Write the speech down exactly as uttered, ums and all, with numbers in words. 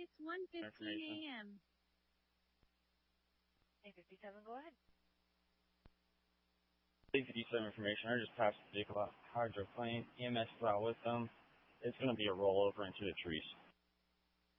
It's one fifteen a m eight fifty-seven, go ahead. eight fifty-seven information. I just passed the vehicle out hydroplane. E M S is out with them. It's going to be a rollover into the trees.